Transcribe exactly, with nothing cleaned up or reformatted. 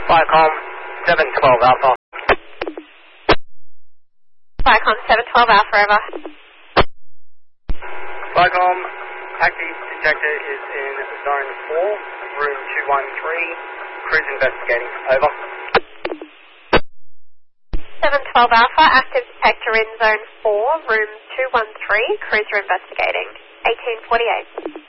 Viacom seven twelve Alpha. Viacom seven twelve Alpha, over. Viacom, taxi detector is in zone four, room two one three, cruise investigating, over. seven twelve Alpha, active detector in zone four, room two one three, cruiser investigating, eighteen forty-eight.